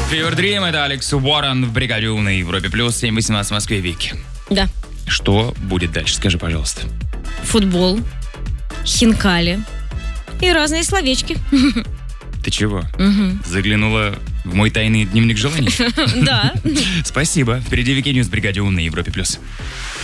Fever Dream, это Алекс Уоррен в бригаде У на Европе Плюс, 7:18 в Москве, Вики. Да. Что будет дальше? Скажи, пожалуйста. Футбол, хинкали и разные словечки. Ты чего? Заглянула в мой тайный дневник желаний? Да. Спасибо. Впереди Вики Ньюс в бригаде У на Европе Плюс.